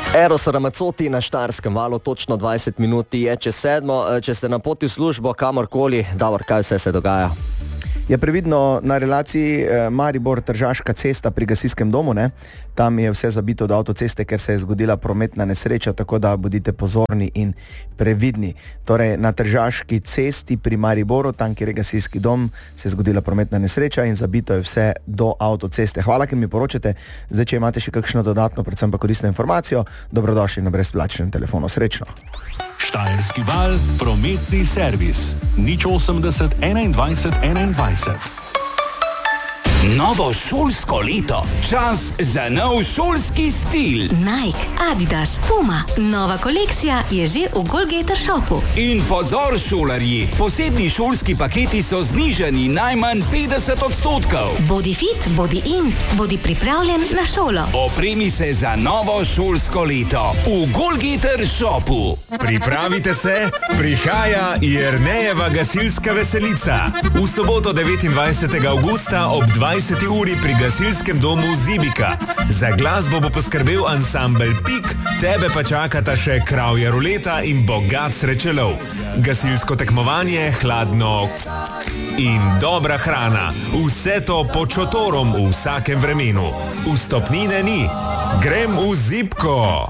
Eros Ramazzotti na Štajerskem valu, točno 20 minut je čez 7. Če ste na poti v službo, kamorkoli, Davor, kaj vse se dogaja? Je previdno na relaciji Maribor-Tržaška cesta pri gasilskem domu, ne? Tam je vse zabito od avtoceste, ker se je zgodila prometna nesreča, tako da bodite pozorni in previdni. Torej, na Tržaški cesti pri Mariboru, tam, kjer je gasilski dom, se je zgodila prometna nesreča in zabito je vse do avtoceste. Hvala, ker mi poročate. Zdaj, če imate še kakšno dodatno, predvsem pa koristno informacijo, dobrodošli na brezplačnem telefonu. Srečno. Štajerski val, prometni servis. 080 21 21. Novo šolsko leto. Čas za nov šolski stil. Nike, Adidas, Puma. Nova kolekcija je že v Goalgetter shopu. In pozor, šolarji, posebni šolski paketi so znižani najmanj 50%. Bodi fit, bodi in, bodi pripravljen na šolo. Opremi se za novo šolsko leto v Goalgetter shopu. Pripravite se, prihaja Jernejeva gasilska veselica. V soboto 29. avgusta ob 20. uri pri gasilskem domu Zibika. Za glasbo bo poskrbel ansambel Pik, tebe pa čakata še kravja ruleta in bogat srečelov. Gasilsko tekmovanje, hladno in dobra hrana. Vse to pod šotorom v vsakem vremenu. Vstopnine ni. Grem v Zibko.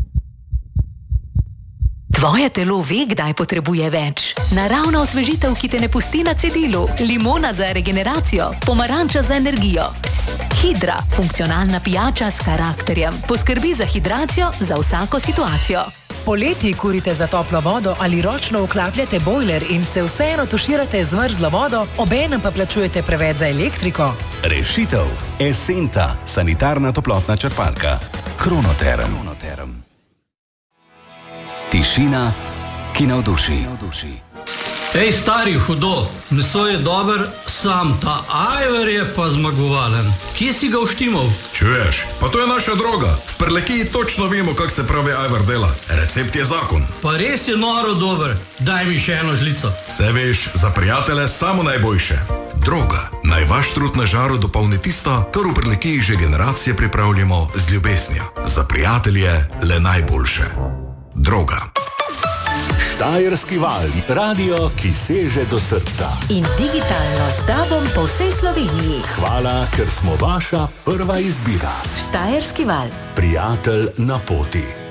Tvoje telo ve, kdaj potrebuje več. Naravna osvežitev, ki te ne pusti na cedilu. Limona za regeneracijo, pomaranča za energijo. Hidra, funkcionalna pijača s karakterjem. Poskrbi za hidracijo za vsako situacijo. Poleti kurite za toplo vodo ali ročno vklapljate bojler in se vseeno tuširate z mrzlo vodo, obenem pa plačujete preveč za elektriko. Rešitev. Esenta, sanitarna toplotna črpalka. Kronoterm. Tišina, ki navduši. Ej, stari, hudo, meso je dober, sam ta ajvar je pa zmagovalen. Kje si ga uštimal? Čuješ, pa to je naša droga. V Prlekiji točno vemo, kak se pravi ajvar dela. Recept je zakon. Pa res je noro dober, daj mi še eno žlico. Se veš, za prijatelje samo najboljše. Droga, naj vaš trud na žaru dopolni tisto, kar v Prlekiji že generacije pripravljamo z ljubeznijo. Za prijatelje le najboljše. Droga. Štajerski val, radio, ki seže do srca. In digitalno s tobom po vsej Sloveniji. Hvala, ker smo vaša prva izbira. Štajerski val. Prijatelj na poti.